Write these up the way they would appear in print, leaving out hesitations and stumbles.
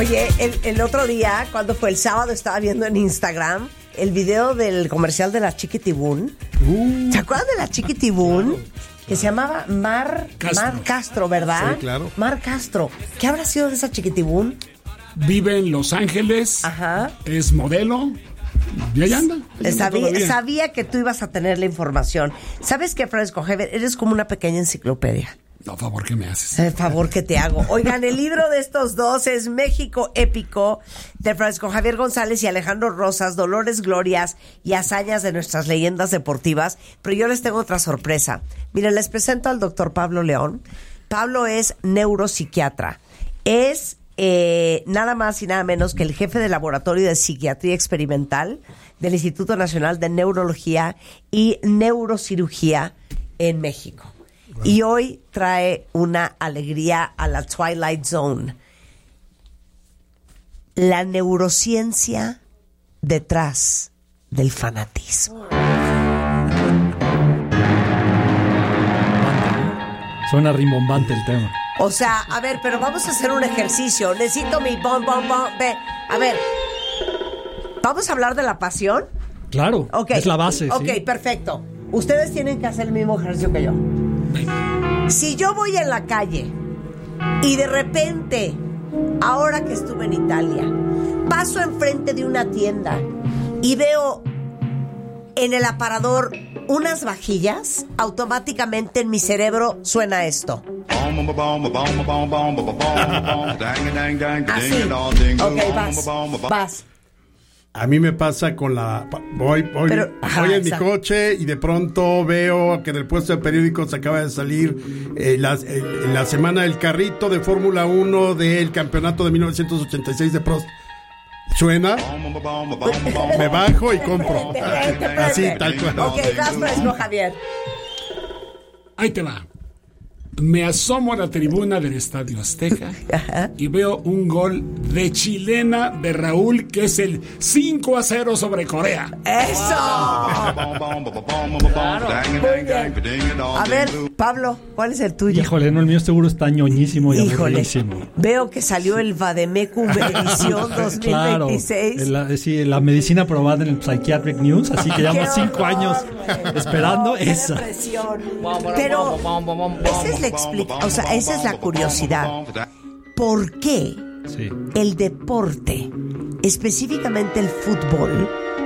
Oye, el otro día, cuando fue el sábado, estaba viendo en Instagram el video del comercial de la Chiquitibún. ¿Se acuerdan de la Chiquitibún? Que se llamaba Mar Castro, ¿verdad? Sí, claro. Mar Castro. ¿Qué habrá sido de esa Chiquitibún? Vive en Los Ángeles. Ajá. Es modelo. Y ahí anda. Sabía que tú ibas a tener la información. ¿Sabes qué, Francisco Javier? Eres como una pequeña enciclopedia. No, favor que me haces. El favor que te hago. Oigan, el libro de estos dos es México Épico, de Francisco Javier González y Alejandro Rosas, Dolores, Glorias y Hazañas de nuestras leyendas deportivas. Pero yo les tengo otra sorpresa. Miren, les presento al doctor Pablo León. Pablo es neuropsiquiatra. Es nada más y nada menos que el jefe del Laboratorio de Psiquiatría Experimental del Instituto Nacional de Neurología y Neurocirugía en México. Y hoy trae una alegría a la Twilight Zone. La neurociencia detrás del fanatismo. Suena rimbombante el tema. O sea, a ver, pero vamos a hacer un ejercicio. Necesito mi bom. A ver, ¿vamos a hablar de la pasión? Claro, okay. Es la base. Ok, sí. Perfecto. Ustedes tienen que hacer el mismo ejercicio que yo. Si yo voy en la calle y de repente, ahora que estuve en Italia, paso enfrente de una tienda y veo en el aparador unas vajillas, automáticamente en mi cerebro suena esto. Así. Ok, vas. A mí me pasa con la... Voy en mi coche y de pronto veo que en el puesto de periódicos acaba de salir la semana del carrito de Fórmula 1 del campeonato de 1986 de Prost. Suena, me bajo y compro. Así, tal cual. Ok, vas, Francisco Javier. Ahí te va. Me asomo a la tribuna del Estadio Azteca y veo un gol de chilena de Raúl, que es el 5-0 sobre Corea. ¡Eso! Claro. Muy bien. A ver, Pablo, ¿cuál es el tuyo? Híjole, no, el mío seguro está ñoñísimo y aburridísimo. Veo que salió el Vademecum Edición 2026. Claro, sí, la medicina probada en el Psychiatric News, así que llevamos 5 años esperando esa. Pero esa es la curiosidad. ¿Por qué el deporte, específicamente el fútbol,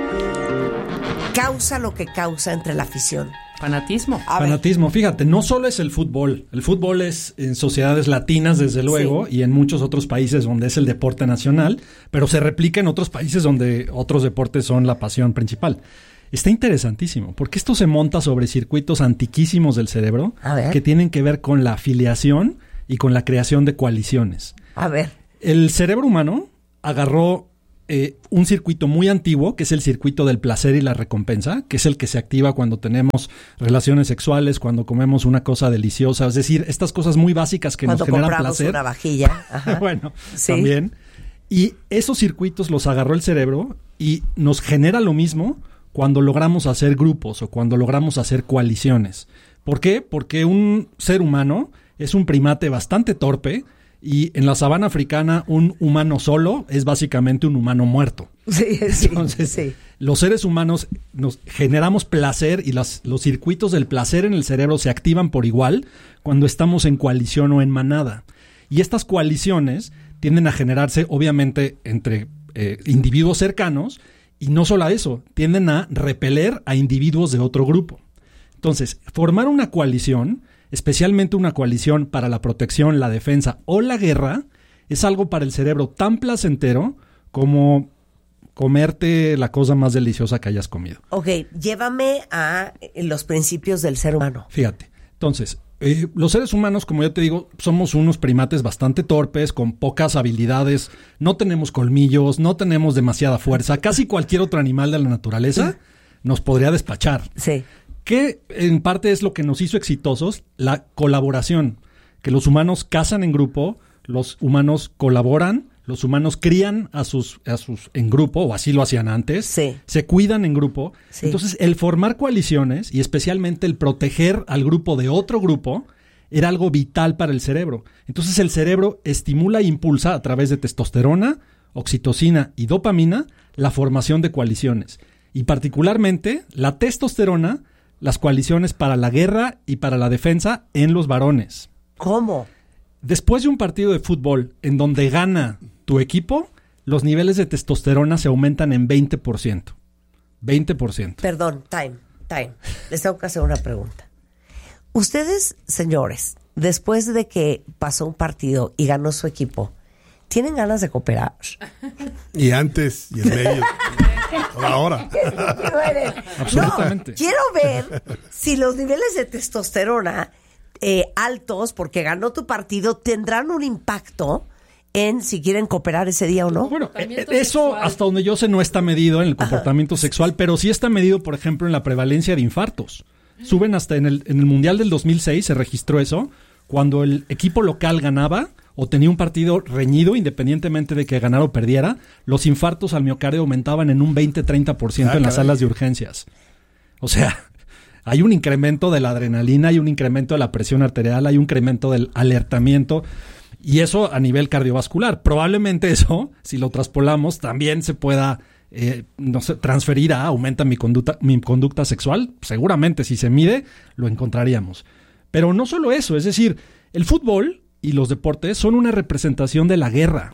causa lo que causa entre la afición? Fanatismo. Fanatismo, fíjate, no solo es el fútbol. El fútbol es en sociedades latinas, desde luego, y en muchos otros países donde es el deporte nacional, pero se replica en otros países donde otros deportes son la pasión principal. Está interesantísimo, porque esto se monta sobre circuitos antiquísimos del cerebro que tienen que ver con la afiliación y con la creación de coaliciones. A ver. El cerebro humano agarró un circuito muy antiguo, que es el circuito del placer y la recompensa, que es el que se activa cuando tenemos relaciones sexuales, cuando comemos una cosa deliciosa, es decir, estas cosas muy básicas que cuando nos generan Cuando compramos placer. una vajilla. Ajá. Bueno, ¿sí? También. Y esos circuitos los agarró el cerebro y nos genera lo mismo cuando logramos hacer grupos o cuando logramos hacer coaliciones. ¿Por qué? Porque un ser humano es un primate bastante torpe y en la sabana africana un humano solo es básicamente un humano muerto. Sí. Entonces, los seres humanos nos generamos placer y los circuitos del placer en el cerebro se activan por igual cuando estamos en coalición o en manada. Y estas coaliciones tienden a generarse obviamente entre individuos cercanos. Y no solo eso, tienden a repeler a individuos de otro grupo. Entonces, formar una coalición, especialmente una coalición para la protección, la defensa o la guerra, es algo para el cerebro tan placentero como comerte la cosa más deliciosa que hayas comido. Ok, llévame a los principios del ser humano. Fíjate, entonces, los seres humanos, como yo te digo, somos unos primates bastante torpes, con pocas habilidades, no tenemos colmillos, no tenemos demasiada fuerza. Casi cualquier otro animal de la naturaleza nos podría despachar. Sí. Que en parte es lo que nos hizo exitosos, la colaboración. Que los humanos cazan en grupo, los humanos colaboran, los humanos crían a sus en grupo, o así lo hacían antes, se cuidan en grupo. Entonces, el formar coaliciones y especialmente el proteger al grupo de otro grupo era algo vital para el cerebro. Entonces el cerebro estimula e impulsa a través de testosterona, oxitocina y dopamina la formación de coaliciones. Y particularmente la testosterona, las coaliciones para la guerra y para la defensa en los varones. ¿Cómo? Después de un partido de fútbol en donde gana tu equipo, los niveles de testosterona se aumentan en 20%. 20%. Perdón, time. Les tengo que hacer una pregunta. Ustedes, señores, después de que pasó un partido y ganó su equipo, ¿tienen ganas de cooperar? Y antes, y en medio. Ahora. Absolutamente. No, quiero ver si los niveles de testosterona altos, porque ganó tu partido, tendrán un impacto en si quieren cooperar ese día o no. Bueno, eso hasta donde yo sé no está medido en el comportamiento sexual, pero sí está medido, por ejemplo, en la prevalencia de infartos. Suben hasta en el Mundial del 2006, se registró eso, cuando el equipo local ganaba o tenía un partido reñido, independientemente de que ganara o perdiera, los infartos al miocardio aumentaban en un 20-30% en las salas de urgencias. O sea, hay un incremento de la adrenalina, hay un incremento de la presión arterial, hay un incremento del alertamiento. Y eso a nivel cardiovascular. Probablemente eso, si lo traspolamos, también se pueda transferir a aumenta mi conducta sexual. Seguramente, si se mide, lo encontraríamos. Pero no solo eso, es decir, el fútbol y los deportes son una representación de la guerra.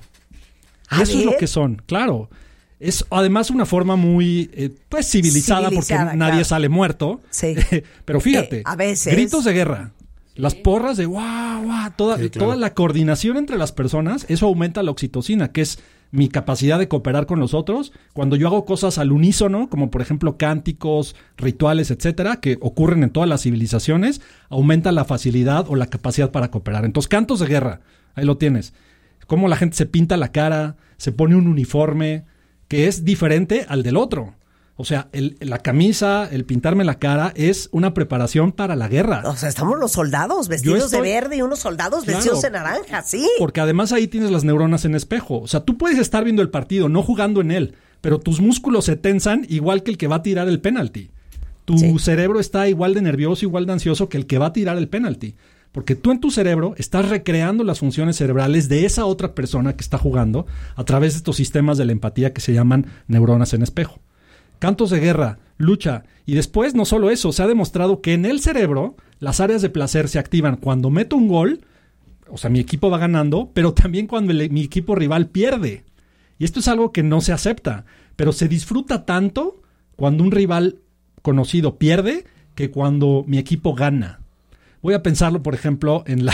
Eso es lo que son, claro. Es además una forma muy civilizada porque nadie sale muerto. Sí. Pero fíjate, a veces gritos de guerra. Las porras de guau, toda la coordinación entre las personas, eso aumenta la oxitocina, que es mi capacidad de cooperar con los otros. Cuando yo hago cosas al unísono, como por ejemplo cánticos, rituales, etcétera, que ocurren en todas las civilizaciones, aumenta la facilidad o la capacidad para cooperar. Entonces, cantos de guerra, ahí lo tienes. Cómo la gente se pinta la cara, se pone un uniforme que es diferente al del otro. O sea, la camisa, el pintarme la cara es una preparación para la guerra. O sea, estamos los soldados vestidos de verde y unos soldados vestidos de naranja, sí. Porque además ahí tienes las neuronas en espejo. O sea, tú puedes estar viendo el partido, no jugando en él, pero tus músculos se tensan igual que el que va a tirar el penalti. Tu cerebro está igual de nervioso, igual de ansioso que el que va a tirar el penalti. Porque tú en tu cerebro estás recreando las funciones cerebrales de esa otra persona que está jugando a través de estos sistemas de la empatía que se llaman neuronas en espejo. Cantos de guerra, lucha. Y después, no solo eso, se ha demostrado que en el cerebro las áreas de placer se activan cuando meto un gol, o sea, mi equipo va ganando, pero también cuando mi equipo rival pierde. Y esto es algo que no se acepta, pero se disfruta tanto cuando un rival conocido pierde que cuando mi equipo gana. Voy a pensarlo, por ejemplo, en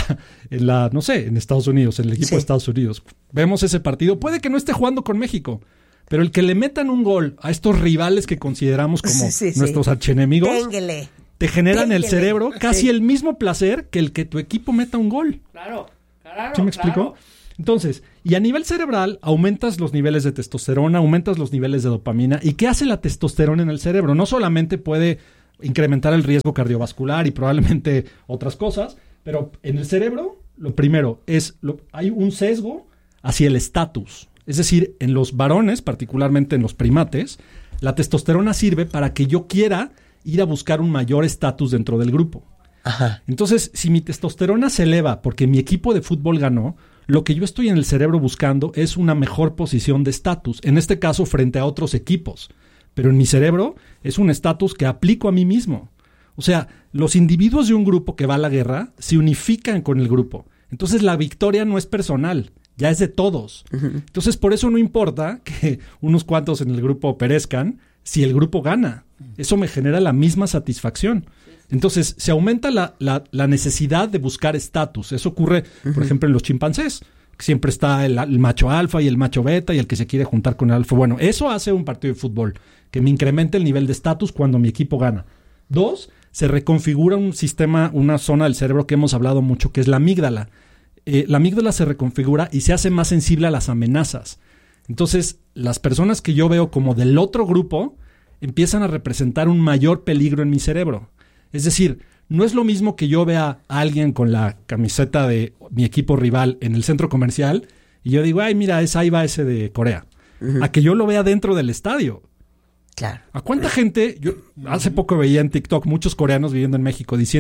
Estados Unidos, en el equipo de Estados Unidos. Vemos ese partido, puede que no esté jugando con México, pero el que le metan un gol a estos rivales que consideramos como nuestros archienemigos, te genera en el cerebro casi el mismo placer que el que tu equipo meta un gol. Claro. ¿Sí me explico? Entonces, y a nivel cerebral, aumentas los niveles de testosterona, aumentas los niveles de dopamina. ¿Y qué hace la testosterona en el cerebro? No solamente puede incrementar el riesgo cardiovascular y probablemente otras cosas, pero en el cerebro, lo primero hay un sesgo hacia el estatus. Es decir, en los varones, particularmente en los primates, la testosterona sirve para que yo quiera ir a buscar un mayor estatus dentro del grupo. Ajá. Entonces, si mi testosterona se eleva porque mi equipo de fútbol ganó, lo que yo estoy en el cerebro buscando es una mejor posición de estatus, en este caso frente a otros equipos. Pero en mi cerebro es un estatus que aplico a mí mismo. O sea, los individuos de un grupo que va a la guerra se unifican con el grupo. Entonces la victoria no es personal, ya es de todos. Uh-huh. Entonces por eso no importa que unos cuantos en el grupo perezcan si el grupo gana. Eso me genera la misma satisfacción. Entonces se aumenta la necesidad de buscar estatus. Eso ocurre, por ejemplo, en los chimpancés. Siempre está el macho alfa y el macho beta y el que se quiere juntar con el alfa. Bueno, eso hace un partido de fútbol, que me incremente el nivel de estatus cuando mi equipo gana. 2, se reconfigura un sistema, una zona del cerebro que hemos hablado mucho, que es la amígdala. La amígdala se reconfigura y se hace más sensible a las amenazas. Entonces, las personas que yo veo como del otro grupo empiezan a representar un mayor peligro en mi cerebro. Es decir, no es lo mismo que yo vea a alguien con la camiseta de mi equipo rival en el centro comercial y yo digo, ay, mira, ahí va ese de Corea. Uh-huh. A que yo lo vea dentro del estadio. Claro. ¿A cuánta gente? Yo hace poco veía en TikTok muchos coreanos viviendo en México diciendo,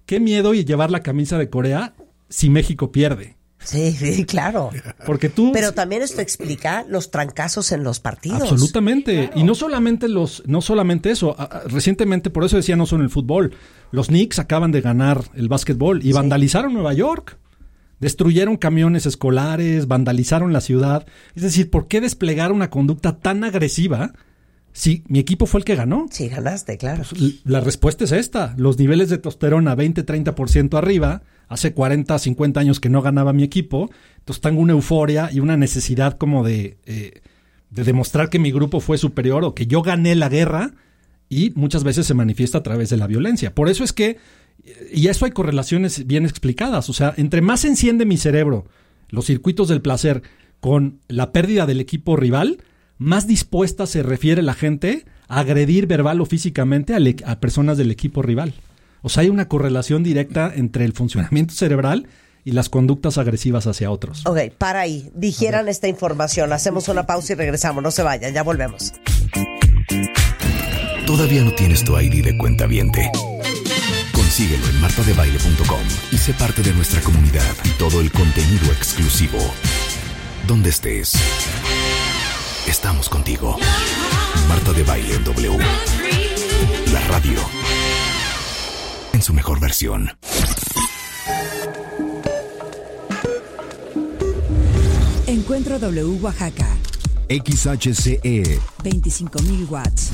qué miedo y llevar la camisa de Corea si México pierde. Sí, claro. Porque Pero también esto explica los trancazos en los partidos. Absolutamente. Claro. Y no solamente eso. Recientemente, por eso decía, no solo en el fútbol. Los Knicks acaban de ganar el básquetbol y vandalizaron Nueva York. Destruyeron camiones escolares, vandalizaron la ciudad. Es decir, ¿por qué desplegar una conducta tan agresiva si mi equipo fue el que ganó? Sí, ganaste, claro. Pues, la respuesta es esta. Los niveles de testosterona 20-30% arriba. Hace 40, 50 años que no ganaba mi equipo. Entonces tengo una euforia y una necesidad como de demostrar que mi grupo fue superior o que yo gané la guerra, y muchas veces se manifiesta a través de la violencia. Por eso es que, y eso hay correlaciones bien explicadas, o sea, entre más se enciende mi cerebro los circuitos del placer con la pérdida del equipo rival, más dispuesta se refiere la gente a agredir verbal o físicamente a personas del equipo rival. O sea, hay una correlación directa entre el funcionamiento cerebral y las conductas agresivas hacia otros. Ok, para ahí. Digieran esta información. Hacemos una pausa y regresamos. No se vayan, ya volvemos. ¿Todavía no tienes tu ID de cuentaviente? Consíguelo en martadebaile.com y sé parte de nuestra comunidad y todo el contenido exclusivo. Donde estés, estamos contigo. Marta de Baile en W. La radio en su mejor versión. Encuentro W Oaxaca. XHCE 25,000 watts.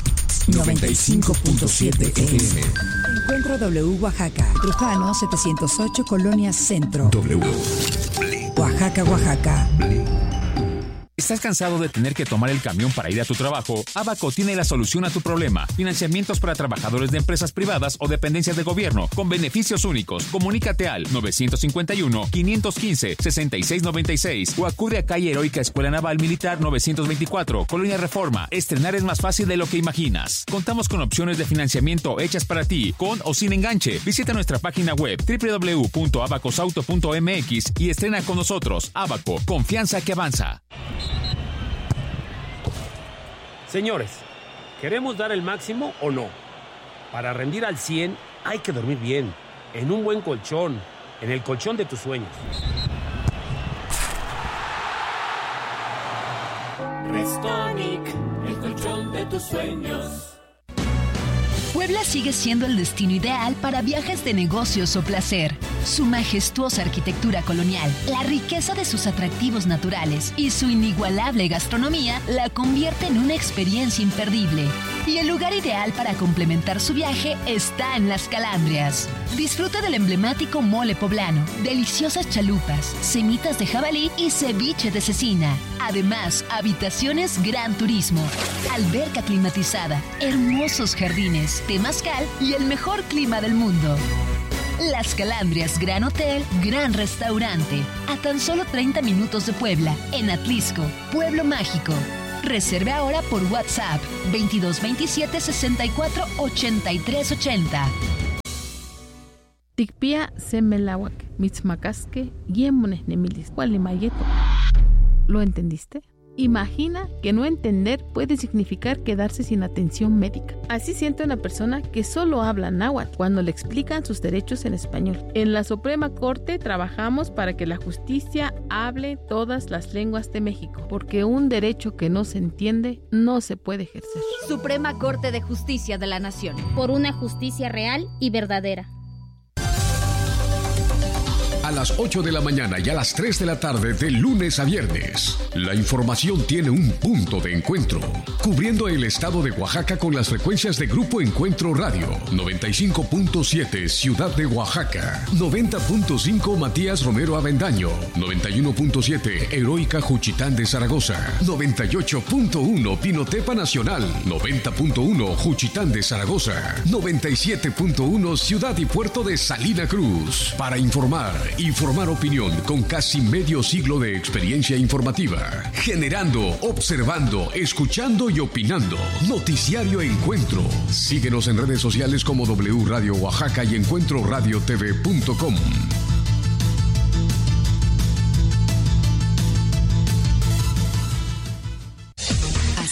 95.7 FM. Encuentro W Oaxaca. Trujano 708, Colonia Centro. W. Oaxaca, Oaxaca. ¿Estás cansado de tener que tomar el camión para ir a tu trabajo? Abaco tiene la solución a tu problema. Financiamientos para trabajadores de empresas privadas o dependencias de gobierno con beneficios únicos. Comunícate al 951-515-6696 o acude a calle Heroica Escuela Naval Militar 924, Colonia Reforma. Estrenar es más fácil de lo que imaginas. Contamos con opciones de financiamiento hechas para ti, con o sin enganche. Visita nuestra página web www.abacosauto.mx y estrena con nosotros. Abaco, confianza que avanza. Señores, ¿queremos dar el máximo o no? Para rendir al 100 hay que dormir bien, en un buen colchón, en el colchón de tus sueños. Restonic, el colchón de tus sueños. Puebla sigue siendo el destino ideal para viajes de negocios o placer. Su majestuosa arquitectura colonial, la riqueza de sus atractivos naturales y su inigualable gastronomía la convierte en una experiencia imperdible. Y el lugar ideal para complementar su viaje está en Las Calandrias. Disfruta del emblemático mole poblano, deliciosas chalupas, semitas de jabalí y ceviche de cecina. Además, habitaciones Gran Turismo, alberca climatizada, hermosos jardines, temazcal y el mejor clima del mundo. Las Calandrias Gran Hotel, Gran Restaurante, a tan solo 30 minutos de Puebla, en Atlisco, Pueblo Mágico. Reserve ahora por WhatsApp 2227 64 83 80. Tikpia semelawak, mitzmacasque, yemones nemilis, gualimayeto. ¿Lo entendiste? Imagina que no entender puede significar quedarse sin atención médica. Así siente una persona que solo habla náhuatl cuando le explican sus derechos en español. En la Suprema Corte trabajamos para que la justicia hable todas las lenguas de México, porque un derecho que no se entiende no se puede ejercer. Suprema Corte de Justicia de la Nación. Por una justicia real y verdadera. A las 8 de la mañana y a las 3 de la tarde de lunes a viernes. La información tiene un punto de encuentro, cubriendo el estado de Oaxaca con las frecuencias de Grupo Encuentro Radio, 95.7 Ciudad de Oaxaca, 90.5 Matías Romero Avendaño, 91.7 Heroica Juchitán de Zaragoza, 98.1 Pinotepa Nacional, 90.1 Juchitán de Zaragoza, 97.1 Ciudad y Puerto de Salina Cruz. Para informar y formar opinión con casi medio siglo de experiencia informativa. Generando, observando, escuchando y opinando. Noticiario Encuentro. Síguenos en redes sociales como W Radio Oaxaca y encuentroradiotv.com.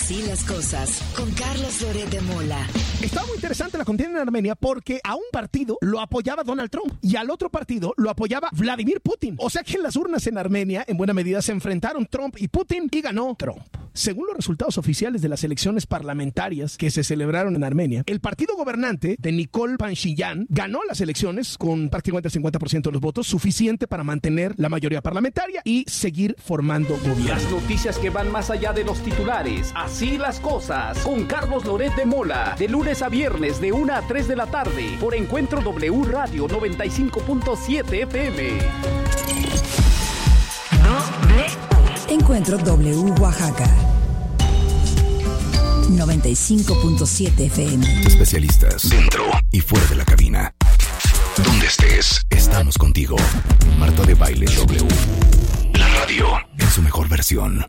Así las cosas, con Carlos Loret de Mola. Estaba muy interesante la contienda en Armenia porque a un partido lo apoyaba Donald Trump y al otro partido lo apoyaba Vladimir Putin. O sea que en las urnas en Armenia, en buena medida, se enfrentaron Trump y Putin y ganó Trump. Según los resultados oficiales de las elecciones parlamentarias que se celebraron en Armenia, el partido gobernante de Nikol Pashinyan ganó las elecciones con prácticamente el 50% de los votos, suficiente para mantener la mayoría parlamentaria y seguir formando gobierno. Las noticias que van más allá de los titulares. Así las cosas. Con Carlos Loret de Mola. De lunes a viernes de 1 a 3 de la tarde. Por Encuentro W Radio 95.7 FM. Encuentro W Oaxaca 95.7 FM. Especialistas dentro y fuera de la cabina. Donde estés, estamos contigo. Marta de Baile W. La radio en su mejor versión.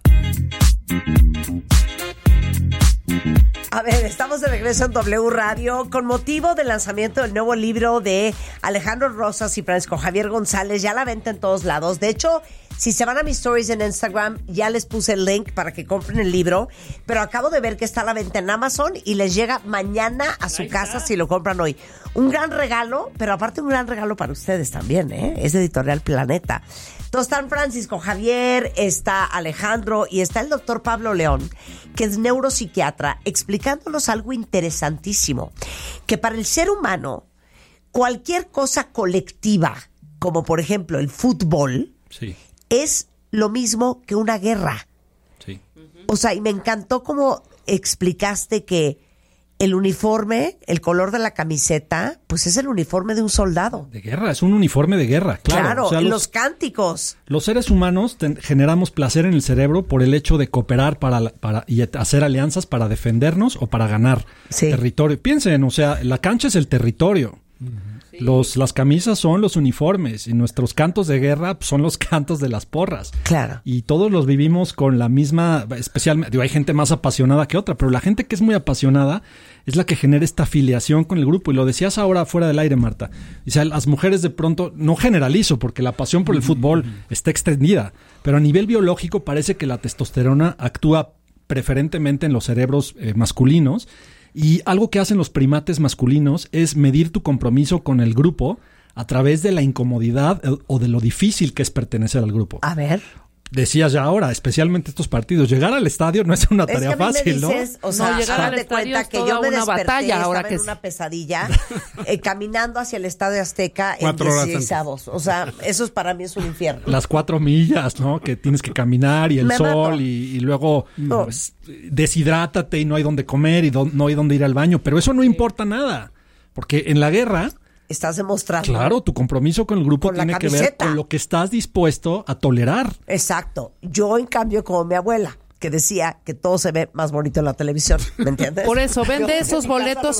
A ver, estamos de regreso en W Radio con motivo del lanzamiento del nuevo libro de Alejandro Rosas y Francisco Javier González. Ya la venta en todos lados. De hecho, si se van a mis stories en Instagram, ya les puse el link para que compren el libro. Pero acabo de ver que está a la venta en Amazon y les llega mañana a su casa si lo compran hoy. Un gran regalo, pero aparte un gran regalo para ustedes también, ¿eh? Es de Editorial Planeta. Entonces están Francisco Javier, está Alejandro y está el doctor Pablo León, que es neuropsiquiatra, explicándonos algo interesantísimo. Que para el ser humano, cualquier cosa colectiva, como por ejemplo el fútbol, sí, es lo mismo que una guerra. Sí. O sea, y me encantó cómo explicaste que el uniforme, el color de la camiseta, pues es el uniforme de un soldado. De guerra, es un uniforme de guerra, claro. Claro, o sea, los cánticos. Los seres humanos generamos placer en el cerebro por el hecho de cooperar y hacer alianzas para defendernos o para ganar territorio. Piensen, o sea, la cancha es el territorio. Sí. Las camisas son los uniformes y nuestros cantos de guerra pues, son los cantos de las porras. Claro. Y todos los vivimos con la misma, especialmente, hay gente más apasionada que otra, pero la gente que es muy apasionada es la que genera esta afiliación con el grupo. Y lo decías ahora fuera del aire, Marta. O sea, las mujeres de pronto, no generalizo, porque la pasión por el fútbol está extendida, pero a nivel biológico parece que la testosterona actúa preferentemente en los cerebros masculinos. Y algo que hacen los primates masculinos es medir tu compromiso con el grupo a través de la incomodidad o de lo difícil que es pertenecer al grupo. A ver. Decías ya ahora, especialmente estos partidos, llegar al estadio no es una tarea fácil, ¿no? O sea, no, llegar al estadio cuenta que yo me desperté, batalla ahora estaba que en una pesadilla, caminando hacia el Estadio Azteca en 4 horas 16 avos. O sea, eso para mí es un infierno. Las 4 millas, ¿no? Que tienes que caminar y el sol y luego pues, deshidrátate y no hay donde comer y no hay donde ir al baño. Pero eso no importa nada, porque en la guerra estás demostrando. Claro, tu compromiso con el grupo tiene que ver con lo que estás dispuesto a tolerar. Exacto. Yo, en cambio, como mi abuela, que decía que todo se ve más bonito en la televisión, ¿me entiendes? Por eso, vende esos boletos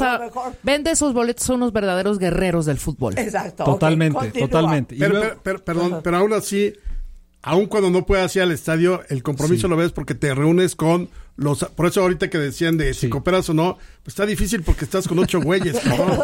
a unos verdaderos guerreros del fútbol. Exacto. Totalmente. Pero aún así, aún cuando no puedas ir al estadio, el compromiso lo ves porque te reúnes con por eso ahorita que decían de si cooperas o no, pues está difícil porque estás con 8 güeyes, ¿no?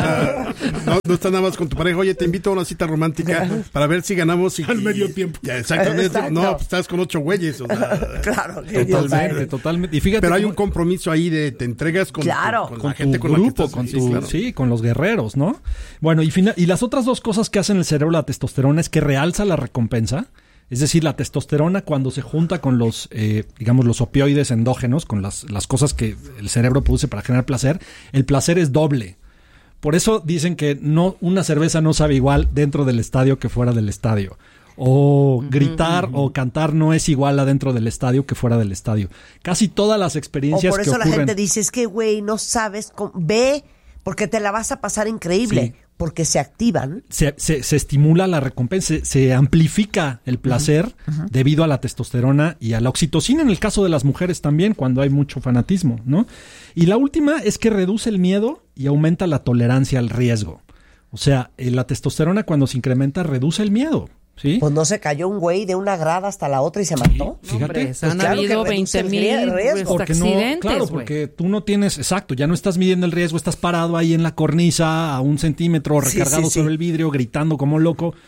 No estás nada más con tu pareja. Oye, te invito a una cita romántica para ver si ganamos al medio tiempo. Ya, exactamente. Exacto. No, pues estás con 8 güeyes. O sea, claro. Totalmente. Y fíjate, pero hay un compromiso ahí de te entregas con la gente con grupo, la que estás, con los guerreros, ¿no? Bueno, y las otras dos cosas que hace en el cerebro la testosterona es que realza la recompensa. Es decir, la testosterona cuando se junta con los opioides endógenos, con las cosas que el cerebro produce para generar placer, el placer es doble. Por eso dicen que una cerveza no sabe igual dentro del estadio que fuera del estadio. O gritar o cantar no es igual adentro del estadio que fuera del estadio. Casi todas las experiencias que ocurren. Por eso la gente dice, es que güey, no sabes, ve, porque te la vas a pasar increíble. Sí. Porque se activan. Se estimula la recompensa, se amplifica el placer debido a la testosterona y a la oxitocina, en el caso de las mujeres también, cuando hay mucho fanatismo, ¿no? Y la última es que reduce el miedo y aumenta la tolerancia al riesgo. O sea, la testosterona cuando se incrementa reduce el miedo. ¿Sí? Pues no se cayó un güey de una grada hasta la otra y se mató. Fíjate. Pues han habido 20,000 accidentes. Claro, porque tú no tienes, ya no estás midiendo el riesgo, estás parado ahí en la cornisa a 1 centímetro, recargado sobre el vidrio, gritando como loco.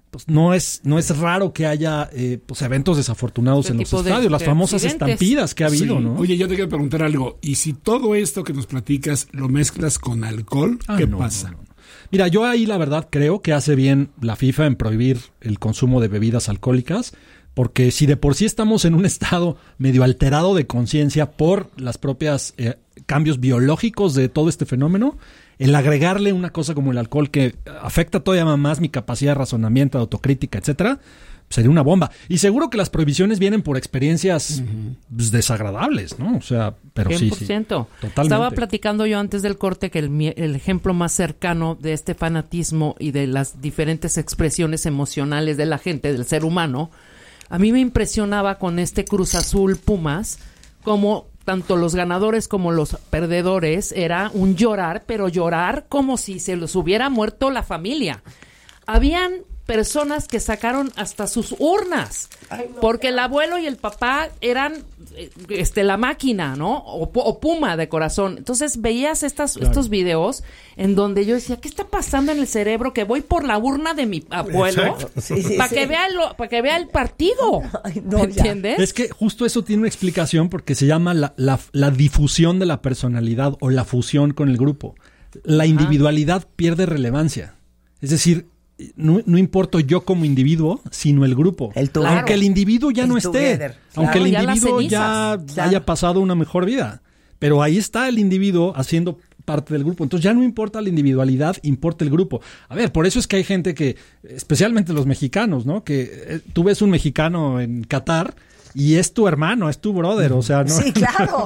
pues no es raro que haya pues eventos desafortunados en los estadios, las famosas estampidas que ha habido, ¿no? Oye, yo te quiero preguntar algo. ¿Y si todo esto que nos platicas lo mezclas con alcohol, qué pasa? No. Mira, yo ahí la verdad creo que hace bien la FIFA en prohibir el consumo de bebidas alcohólicas, porque si de por sí estamos en un estado medio alterado de conciencia por las propias cambios biológicos de todo este fenómeno, el agregarle una cosa como el alcohol que afecta todavía más mi capacidad de razonamiento, de autocrítica, etcétera, sería una bomba. Y seguro que las prohibiciones vienen por experiencias pues, desagradables, ¿no? O sea, pero 100%. Sí. Totalmente. Estaba platicando yo antes del corte que el ejemplo más cercano de este fanatismo y de las diferentes expresiones emocionales de la gente, del ser humano, a mí me impresionaba con este Cruz Azul Pumas, como tanto los ganadores como los perdedores era un llorar, pero llorar como si se los hubiera muerto la familia. Habían personas que sacaron hasta sus urnas, porque el abuelo y el papá eran la máquina, ¿no? O Puma de corazón. Entonces veías estos videos en donde yo decía, ¿qué está pasando en el cerebro? Que voy por la urna de mi abuelo para que vea el partido. Ay, no, ¿entiendes? Es que justo eso tiene una explicación porque se llama la difusión de la personalidad o la fusión con el grupo. La individualidad pierde relevancia. Es decir, no importo yo como individuo, sino el grupo. Aunque el individuo ya no esté. Aunque el individuo ya haya pasado una mejor vida. Pero ahí está el individuo haciendo parte del grupo. Entonces ya no importa la individualidad, importa el grupo. A ver, por eso es que hay gente que, especialmente los mexicanos, ¿no? Que tú ves un mexicano en Qatar y es tu hermano, es tu brother. O sea, ¿no? Sí, claro.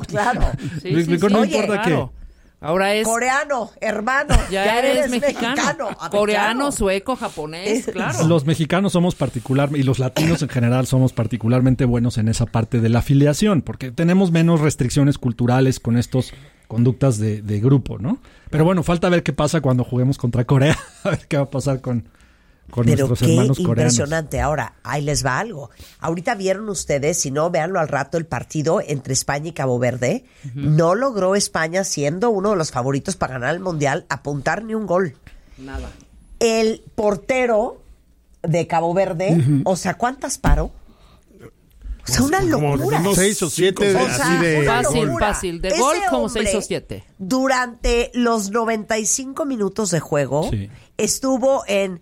No importa qué. Ahora es coreano, hermano. Ya eres mexicano. Coreano, sueco, japonés, claro. Los mexicanos somos y los latinos en general somos particularmente buenos en esa parte de la afiliación, porque tenemos menos restricciones culturales con estos conductas de grupo, ¿no? Pero bueno, falta ver qué pasa cuando juguemos contra Corea, a ver qué va a pasar con nuestros hermanos coreanos. Pero qué impresionante. Ahora, ahí les va algo. Ahorita vieron ustedes, si no, véanlo al rato, el partido entre España y Cabo Verde. No logró España, siendo uno de los favoritos para ganar el Mundial, apuntar ni un gol. Nada. El portero de Cabo Verde, o sea, ¿cuántas paró? O sea, una locura. Como 6 o 7 así de fácil. De gol como 6 o 7. Durante los 95 minutos de juego, estuvo en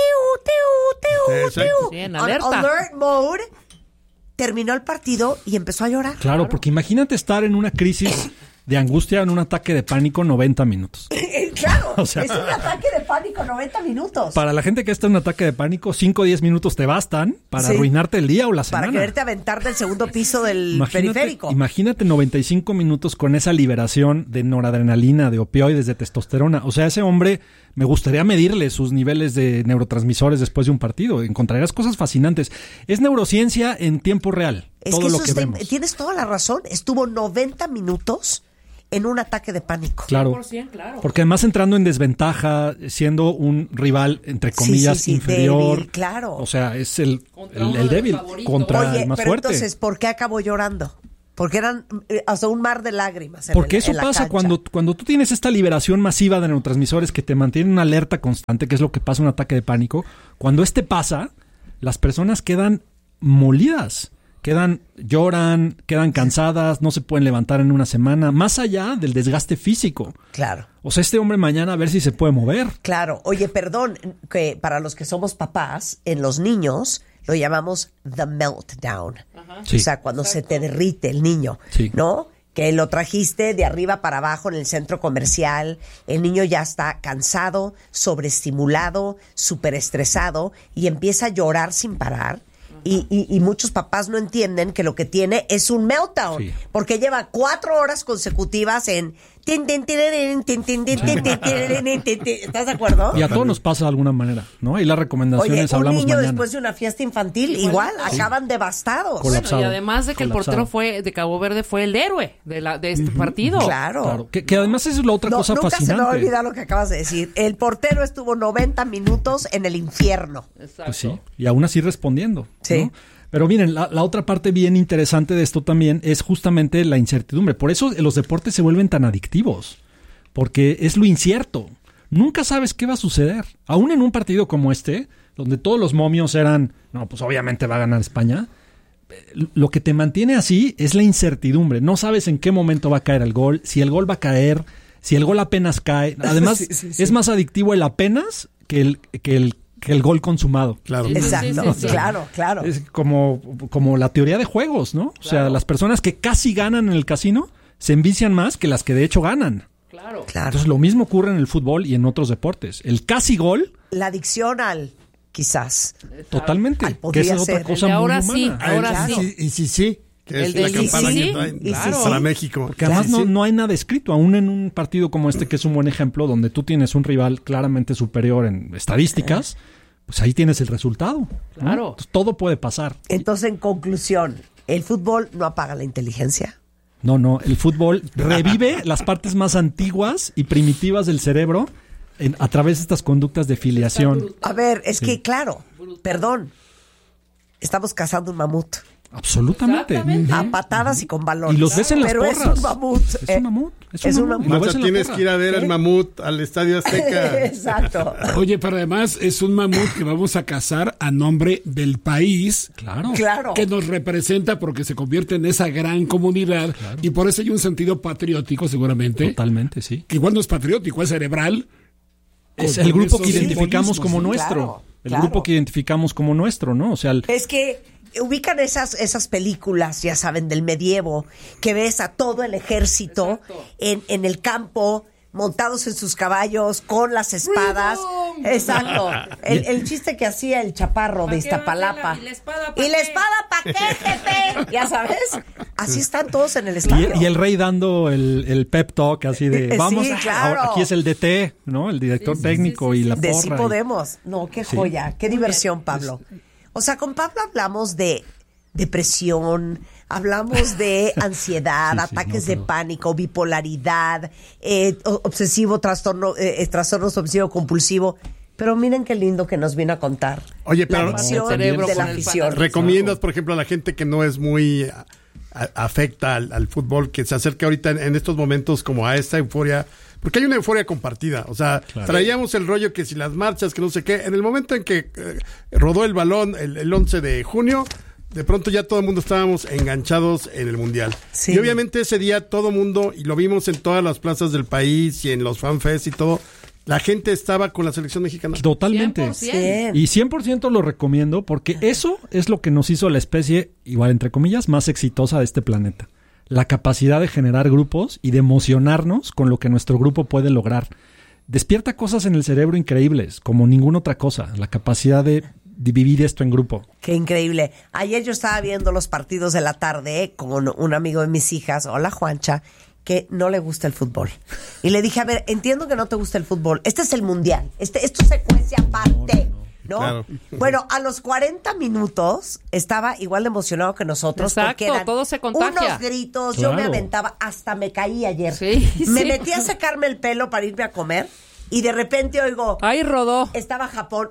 Sí, en alerta. Alert mode. Terminó el partido y empezó a llorar. Claro, porque imagínate estar en una crisis de angustia, en un ataque de pánico 90 minutos. Claro, o sea, es un ataque de pánico 90 minutos. Para la gente que está en un ataque de pánico, 5 o 10 minutos te bastan para arruinarte el día o la semana. Para quererte aventar del segundo piso del periférico. Imagínate 95 minutos con esa liberación de noradrenalina, de opioides, de testosterona. O sea, ese hombre, me gustaría medirle sus niveles de neurotransmisores después de un partido. Encontrarás cosas fascinantes. Es neurociencia en tiempo real. Es todo que lo que vemos. Tienes toda la razón. Estuvo 90 minutos en un ataque de pánico. Claro, 100%, claro. Porque además entrando en desventaja, siendo un rival, entre comillas, inferior. Débil, claro. O sea, es el débil contra el más pero fuerte. Entonces, ¿por qué acabó llorando? Porque eran hasta un mar de lágrimas. Porque eso pasa cuando tú tienes esta liberación masiva de neurotransmisores que te mantienen una alerta constante, que es lo que pasa en un ataque de pánico. Cuando pasa, las personas quedan molidas. Lloran, quedan cansadas, no se pueden levantar en una semana, más allá del desgaste físico. Claro. O sea, este hombre mañana a ver si se puede mover. Claro. Oye, perdón, que para los que somos papás, en los niños lo llamamos the meltdown. Sí. O sea, cuando se te derrite el niño, ¿no? Que lo trajiste de arriba para abajo en el centro comercial, el niño ya está cansado, sobreestimulado, superestresado y empieza a llorar sin parar. Y muchos papás no entienden que lo que tiene es un meltdown, porque lleva 4 horas consecutivas en ¿estás de acuerdo? Y a todos nos pasa de alguna manera, ¿no? Y las recomendaciones hablamos un niño mañana. Después de una fiesta infantil igual acaban devastados. Bueno, y además de que el portero de Cabo Verde fue el héroe de este partido. Claro. Que además es la otra cosa fascinante. Nunca se me va a olvidar lo que acabas de decir. El portero estuvo 90 minutos en el infierno. Exacto. Pues sí, y aún así respondiendo. Sí. ¿no? Pero miren, la otra parte bien interesante de esto también es justamente la incertidumbre. Por eso los deportes se vuelven tan adictivos, porque es lo incierto. Nunca sabes qué va a suceder. Aún en un partido como donde todos los momios eran, no, pues obviamente va a ganar España. Lo que te mantiene así es la incertidumbre. No sabes en qué momento va a caer el gol, si el gol va a caer, si el gol apenas cae. Además, es más adictivo el apenas que el gol consumado. Claro. Exacto, claro. Es como la teoría de juegos, ¿no? O sea, las personas que casi ganan en el casino se envician más que las que de hecho ganan. Claro. Entonces lo mismo ocurre en el fútbol y en otros deportes. El casi gol. La adicción al quizás. Totalmente. Que esa es otra cosa muy ahora humana. sí, ahora sí. Y sí. Que es la campana que traen para México. Porque además no hay nada escrito. Aún en un partido como este, que es un buen ejemplo, donde tú tienes un rival claramente superior en estadísticas, pues ahí tienes el resultado, ¿no? Claro. Entonces, todo puede pasar. Entonces, en conclusión, ¿el fútbol no apaga la inteligencia? No, el fútbol revive las partes más antiguas y primitivas del cerebro a través de estas conductas de filiación. A ver, es que claro, perdón, estamos cazando un mamut. Absolutamente. A patadas y con balones. Y los ves en las porras. Pero es un mamut. Es un mamut. Marta, tienes que ir a ver al mamut al Estadio Azteca. Exacto. Oye, pero además es un mamut que vamos a cazar a nombre del país. Claro. Que nos representa porque se convierte en esa gran comunidad. Claro. Y por eso hay un sentido patriótico, seguramente. Totalmente, sí. Que igual no es patriótico, es cerebral. Es el grupo que identificamos como nuestro. El grupo que identificamos como nuestro, ¿no? O sea, es que ubican esas películas, ya saben, del medievo, que ves a todo el ejército en el campo, montados en sus caballos, con las espadas. Exacto. El chiste que hacía el chaparro de Iztapalapa. ¿Y la espada pa' qué, jefe? Ya sabes. Así están todos en el estadio. Y el rey dando el pep talk así de, vamos, claro. Aquí es el DT, ¿no? El director técnico y la porra. De sí podemos. No, qué joya, qué diversión, Pablo. O sea, con Pablo hablamos de depresión, hablamos de ansiedad, ataques de pánico, bipolaridad, obsesivo, trastornos obsesivo-compulsivo. Pero miren qué lindo que nos viene a contar. Oye, pero la adicción de la afición. ¿Recomiendas, por ejemplo, a la gente que no es muy afecta al fútbol, que se acerca ahorita en estos momentos como a esta euforia? Porque hay una euforia compartida. O sea, traíamos el rollo que si las marchas, que no sé qué. En el momento en que rodó el balón el 11 de junio, de pronto ya todo el mundo estábamos enganchados en el Mundial. Sí. Y obviamente ese día todo el mundo, y lo vimos en todas las plazas del país y en los fanfests y todo, la gente estaba con la selección mexicana. Totalmente. 100%. Y 100% lo recomiendo porque eso es lo que nos hizo la especie, igual entre comillas, más exitosa de este planeta. La capacidad de generar grupos y de emocionarnos con lo que nuestro grupo puede lograr. Despierta cosas en el cerebro increíbles, como ninguna otra cosa. La capacidad de vivir esto en grupo. Qué increíble. Ayer yo estaba viendo los partidos de la tarde con un amigo de mis hijas, hola Juancha, que no le gusta el fútbol. Y le dije, a ver, entiendo que no te gusta el fútbol. Este es el Mundial. Esto es secuencia aparte. ¿No? Claro. Bueno, a los 40 minutos estaba igual de emocionado que nosotros. Exacto, porque eran todo se contagia. Unos gritos, Claro. yo me aventaba, hasta me caí ayer. Sí, me sí. metí a sacarme el pelo para irme a comer y de repente oigo, ¡ay, rodó! estaba Japón.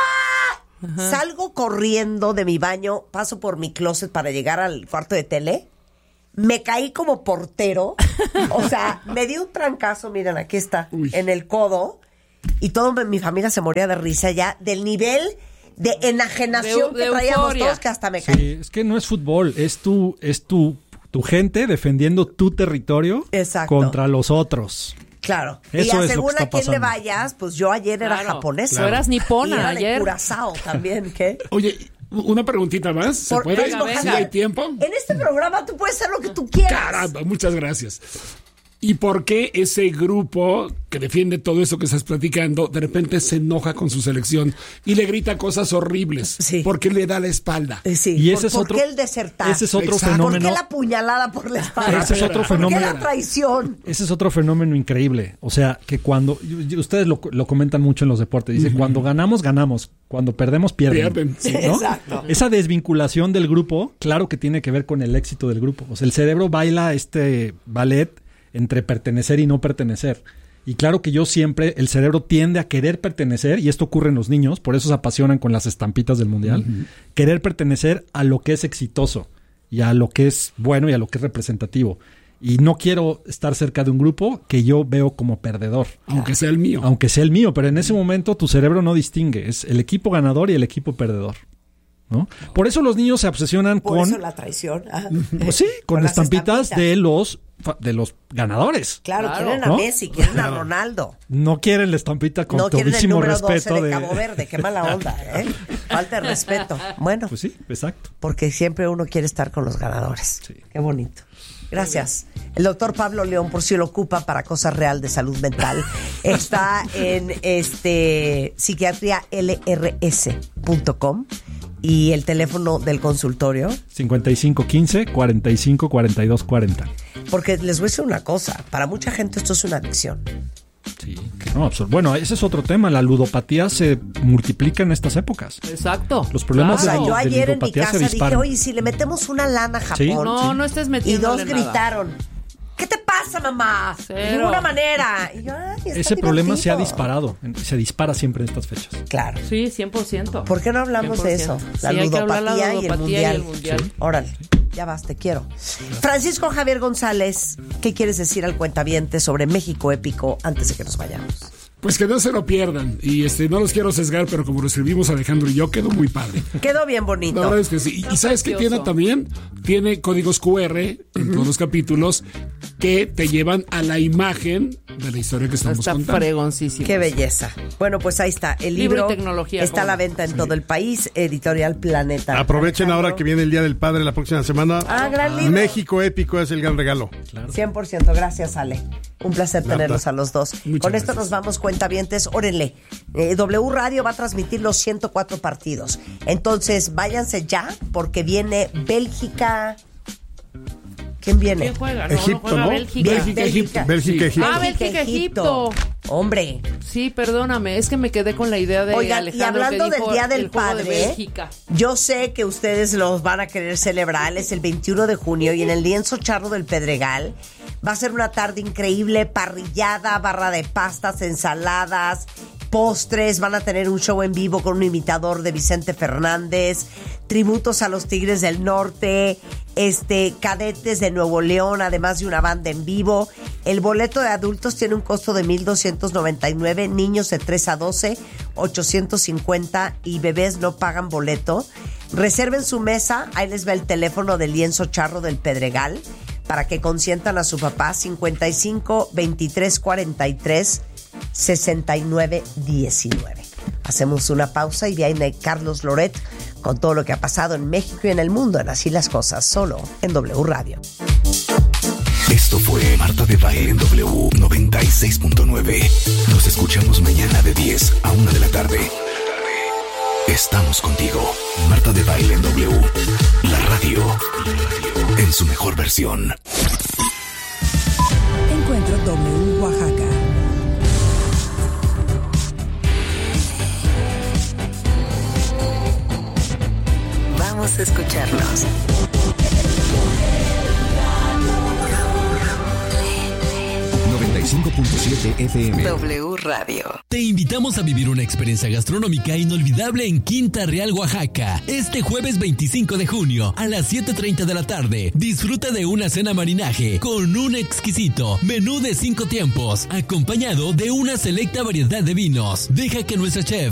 ¡Gol! Salgo corriendo de mi baño, paso por mi closet para llegar al cuarto de tele. Me caí como portero. O sea, me di un trancazo, miren, aquí está, en el codo. Y toda mi familia se moría de risa ya del nivel de enajenación de que traíamos euforia. todos, que hasta me caí. Sí, es que no es fútbol, es tu gente defendiendo tu territorio contra los otros. Claro. Eso y es lo que según está a quién le pasando. vayas, pues yo ayer era japonesa. Tú eras nipona y era ayer. de Curazao también, ¿qué? Oye, una preguntita más. ¿Se Por- puede? venga, ¿Sí venga. hay tiempo? En este programa tú puedes hacer lo que tú quieras. Caramba, muchas gracias. ¿Y por qué ese grupo que defiende todo eso que estás platicando de repente se enoja con su selección y le grita cosas horribles? Sí. Porque le da la espalda. Sí. Y ese ¿Por es otro- qué el desertar? Ese es otro Exacto. fenómeno. ¿Por qué la puñalada por la espalda? Ese es otro ¿Por fenómeno. qué la traición? Ese es otro fenómeno increíble. O sea, que cuando... Ustedes lo comentan mucho en los deportes. Dice, cuando ganamos, ganamos. Cuando perdemos, pierden. Sí. ¿No? Exacto. Esa desvinculación del grupo, claro que tiene que ver con el éxito del grupo. O sea, el cerebro baila este ballet entre pertenecer y no pertenecer. Y claro que el cerebro tiende a querer pertenecer, y esto ocurre en los niños, por eso se apasionan con las estampitas del mundial, querer pertenecer a lo que es exitoso, y a lo que es bueno y a lo que es representativo. Y no quiero estar cerca de un grupo que yo veo como perdedor. Aunque sea el mío. Aunque sea el mío, pero en ese momento tu cerebro no distingue. Es el equipo ganador y el equipo perdedor, ¿no? Por eso los niños se obsesionan Por con... eso la traición. Pues sí, con estampitas de los ganadores. Claro, quieren a Messi, quieren a Ronaldo. No quieren la estampita con no todísimo quieren el número respeto 12 de Cabo Verde, qué mala onda, ¿eh? Falta de respeto. Bueno. Pues sí, exacto. Porque siempre uno quiere estar con los ganadores. Sí. Qué bonito. Gracias. El doctor Pablo León, por si lo ocupa para cosas real de salud mental, está en psiquiatrialrs.com y el teléfono del consultorio 5515-454240. Porque les voy a decir una cosa, para mucha gente esto es una adicción. Sí. No, bueno, ese es otro tema. La ludopatía se multiplica en estas épocas. Exacto. Los problemas de yo ayer ludopatía en mi casa dije, oye, si le metemos una lana a Japón. ¿Sí? No estés metiendo. Y dos gritaron, ¿qué te pasa, mamá? De ninguna manera. Y yo, ese problema se ha disparado. Se dispara siempre en estas fechas. Claro. Sí, 100%. ¿Por qué no hablamos 100%. De eso? La ludopatía y el mundial. Sí. Órale. Ya vas, te quiero. Francisco Javier González, ¿qué quieres decir al cuentaviente sobre México Épico antes de que nos vayamos? Pues que no se lo pierdan. Y no los quiero sesgar, pero como lo escribimos Alejandro y yo, quedó muy padre. Quedó bien bonito. La verdad es que sí. Y ¿sabes qué tiene también? Tiene códigos QR en todos los capítulos que te llevan a la imagen de la historia que estamos contando. Fregoncísimo. Qué belleza. Bueno, pues ahí está. El libro y tecnología, está a la venta en todo el país. Editorial Planeta. Aprovechen ahora que viene el Día del Padre la próxima semana. Gran libro. México Épico es el gran regalo. Claro. 100%. Gracias, Ale. Un placer tenerlos a los dos. Con esto nos vamos, cuentavientes. Órenle. W Radio va a transmitir los 104 partidos. Entonces, váyanse ya porque viene Bélgica. ¿Quién viene? ¿Quién juega? Egipto, ¿no? Bélgica, Egipto. Bélgica, Egipto. Hombre. Sí, perdóname, es que me quedé con la idea de Alejandro. Y hablando que dijo del Día del el juego Padre, de Bélgica. Yo sé que ustedes los van a querer celebrar, es el 21 de junio y en el Lienzo Charro del Pedregal va a ser una tarde increíble, parrillada, barra de pastas, ensaladas, postres, van a tener un show en vivo con un imitador de Vicente Fernández, tributos a los Tigres del Norte, cadetes de Nuevo León, además de una banda en vivo. El boleto de adultos tiene un costo de $1,299, niños de 3 a 12, $850 y bebés no pagan boleto. Reserven su mesa, ahí les va el teléfono del Lienzo Charro del Pedregal para que consientan a su papá, 55 23 43 69 19. Hacemos una pausa y viene Carlos Loret con todo lo que ha pasado en México y en el mundo en Así las Cosas, solo en W Radio. Esto fue Marta de Baile en W 96.9. Nos escuchamos mañana de 10 a 1 de la tarde. Estamos contigo. Marta de Baile en W. La radio en su mejor versión. Encuentro W Oaxaca. Vamos a escucharnos. FM. W Radio. Te invitamos a vivir una experiencia gastronómica inolvidable en Quinta Real, Oaxaca. Este jueves 25 de junio a las 7:30 de la tarde. Disfruta de una cena marinaje con un exquisito menú de 5 tiempos, acompañado de una selecta variedad de vinos. Deja que nuestra chef